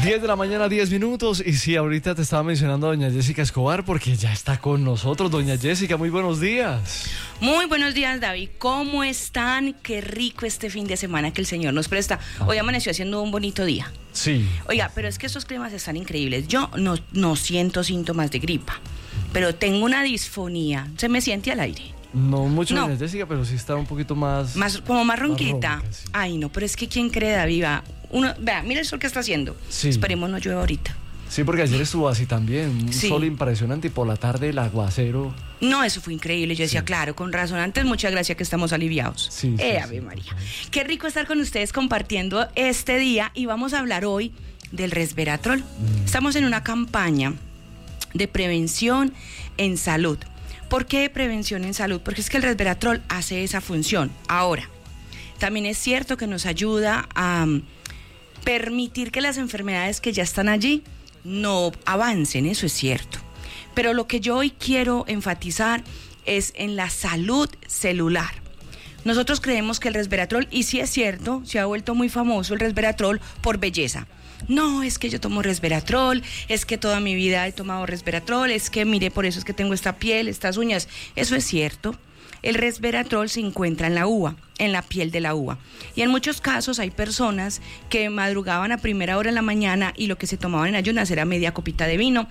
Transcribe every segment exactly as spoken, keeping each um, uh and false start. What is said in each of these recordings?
diez de la mañana, diez minutos. Y sí, ahorita te estaba mencionando a doña Jessica Escobar porque ya está con nosotros. Doña Jessica, muy buenos días. Muy buenos días, David. ¿Cómo están? Qué rico este fin de semana que el Señor nos presta. Hoy amaneció haciendo un bonito día. Sí. Oiga, pero es que estos climas están increíbles. Yo no, no siento síntomas de gripa, pero tengo una disfonía. ¿Se me siente al aire? No mucho, No. doña Jessica, pero sí está un poquito más... Más, como más ronquita. Más ronca, sí. Ay, no, pero es que ¿quién cree, David? Va, Uno, vea, mira el sol que está haciendo. Sí. Esperemos no llueva ahorita. Sí, porque ayer estuvo así también, un Sí. sol impresionante y por la tarde el aguacero. No, eso fue increíble. Yo decía, Sí. claro, con razón. Antes, muchas gracias que estamos aliviados. Sí, sí, eh, sí. Ave María. Qué rico estar con ustedes compartiendo este día y vamos a hablar hoy del resveratrol. Mm. Estamos en una campaña de prevención en salud. ¿Por qué prevención en salud? Porque es que el resveratrol hace esa función. Ahora, también es cierto que nos ayuda a um, permitir que las enfermedades que ya están allí no avancen, eso es cierto. Pero lo que yo hoy quiero enfatizar es en la salud celular. Nosotros creemos que el resveratrol, y sí es cierto, se ha vuelto muy famoso el resveratrol por belleza. No, es que yo tomo resveratrol, es que toda mi vida he tomado resveratrol, es que mire, por eso es que tengo esta piel, estas uñas. Eso es cierto. El resveratrol se encuentra en la uva, en la piel de la uva. Y en muchos casos hay personas que madrugaban a primera hora de la mañana y lo que se tomaban en ayunas era media copita de vino.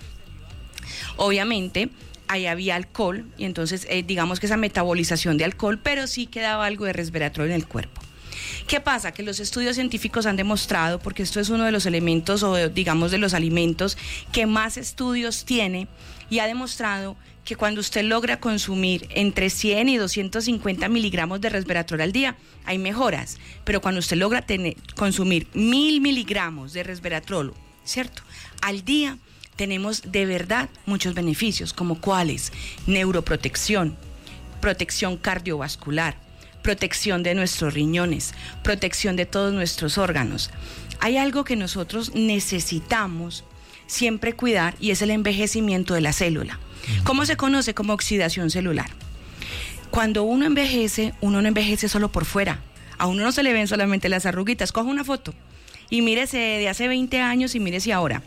Obviamente, ahí había alcohol y entonces eh, digamos que esa metabolización de alcohol, pero sí quedaba algo de resveratrol en el cuerpo. ¿Qué pasa? Que los estudios científicos han demostrado, porque esto es uno de los elementos o digamos de los alimentos que más estudios tiene, y ha demostrado que cuando usted logra consumir entre cien y doscientos cincuenta miligramos de resveratrol al día, hay mejoras. Pero cuando usted logra tener, consumir mil miligramos de resveratrol, ¿cierto?, al día, tenemos de verdad muchos beneficios, como cuáles: neuroprotección, protección cardiovascular, protección de nuestros riñones, protección de todos nuestros órganos. Hay algo que nosotros necesitamos siempre cuidar y es el envejecimiento de la célula. ¿Cómo se conoce? Como oxidación celular. Cuando uno envejece, uno no envejece solo por fuera. A uno no se le ven solamente las arruguitas. Coja una foto y mírese de hace veinte años y mírese ahora.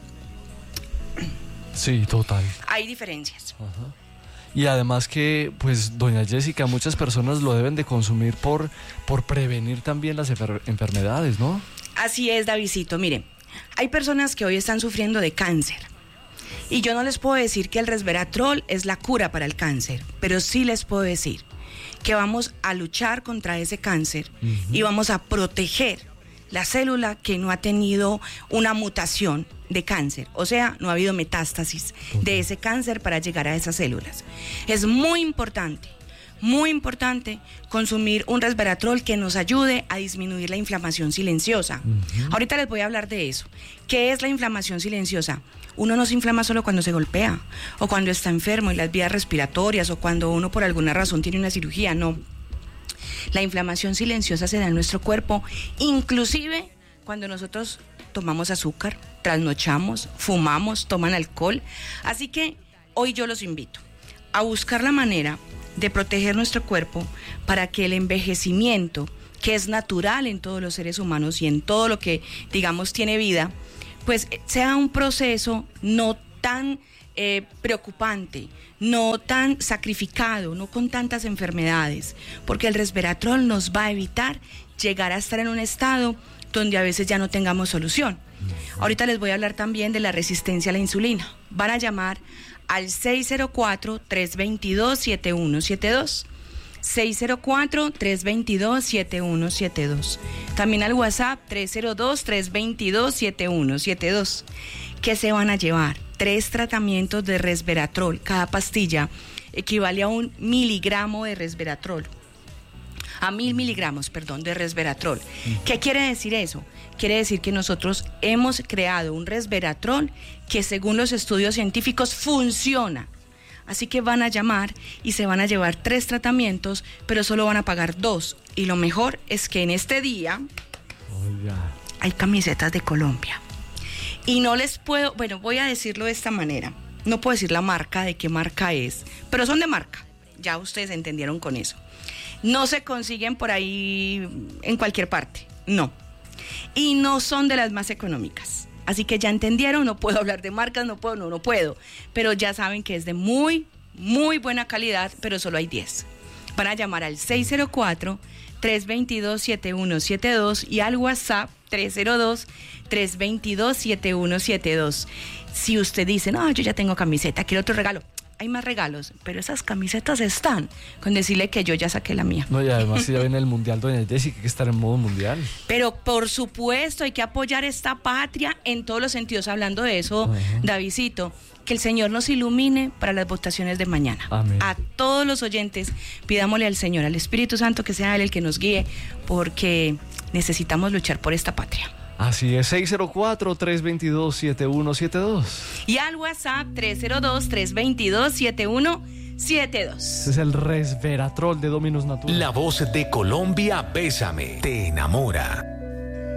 Sí, total. Hay diferencias. Ajá. Y además que, pues, doña Jessica, muchas personas lo deben de consumir por, por prevenir también las enfer- enfermedades, ¿no? Así es, Davidcito. Mire, hay personas que hoy están sufriendo de cáncer. Y yo no les puedo decir que el resveratrol es la cura para el cáncer, pero sí les puedo decir que vamos a luchar contra ese cáncer uh-huh. y vamos a proteger la célula que no ha tenido una mutación de cáncer, o sea, no ha habido metástasis okay. de ese cáncer para llegar a esas células. Es muy importante, muy importante consumir un resveratrol que nos ayude a disminuir la inflamación silenciosa. Uh-huh. Ahorita les voy a hablar de eso. ¿Qué es la inflamación silenciosa? Uno no se inflama solo cuando se golpea, o cuando está enfermo en las vías respiratorias, o cuando uno por alguna razón tiene una cirugía, no. La inflamación silenciosa se da en nuestro cuerpo, inclusive cuando nosotros tomamos azúcar, trasnochamos, fumamos, toman alcohol. Así que hoy yo los invito a buscar la manera de proteger nuestro cuerpo para que el envejecimiento, que es natural en todos los seres humanos y en todo lo que, digamos, tiene vida, pues sea un proceso no tan eh, preocupante, no tan sacrificado, no con tantas enfermedades, porque el resveratrol nos va a evitar llegar a estar en un estado donde a veces ya no tengamos solución. Ahorita les voy a hablar también de la resistencia a la insulina. Van a llamar al seis cero cuatro, tres dos dos, siete uno siete dos. seis cero cuatro, tres dos dos, siete uno siete dos. También al WhatsApp tres cero dos, tres dos dos, siete uno siete dos. ¿Qué se van a llevar? Tres tratamientos de resveratrol. Cada pastilla equivale a un miligramo de resveratrol. A mil miligramos, perdón, de resveratrol. ¿Qué quiere decir eso? Quiere decir que nosotros hemos creado un resveratrol que según los estudios científicos funciona. Así que van a llamar y se van a llevar tres tratamientos, pero solo van a pagar dos. Y lo mejor es que en este día Oiga. hay camisetas de Colombia. Y no les puedo, bueno, voy a decirlo de esta manera. No puedo decir la marca, de qué marca es, pero son de marca. Ya ustedes entendieron con eso. No se consiguen por ahí en cualquier parte, no. Y no son de las más económicas. Así que ya entendieron, no puedo hablar de marcas, no puedo, no, no puedo. Pero ya saben que es de muy, muy buena calidad, pero solo hay diez. Van a llamar al seis cero cuatro, tres dos dos, siete uno siete dos y al WhatsApp tres cero dos, tres dos dos, siete uno siete dos. Si usted dice, no, yo ya tengo camiseta, quiero otro regalo. Hay más regalos, pero esas camisetas están, con decirle que yo ya saqué la mía. No, y además si ya viene el mundial, doña Jessica, hay que estar en modo mundial. Pero por supuesto, hay que apoyar esta patria en todos los sentidos. Hablando de eso, uh-huh. Davidcito, que el Señor nos ilumine para las votaciones de mañana. Amén. A todos los oyentes, pidámosle al Señor, al Espíritu Santo, que sea Él el que nos guíe, porque necesitamos luchar por esta patria. Así es, seis cero cuatro, tres dos dos, siete uno siete dos. Y al WhatsApp tres cero dos, tres dos dos, siete uno siete dos. Ese es el resveratrol de Dominus Natura. La voz de Colombia, Bésame, te enamora.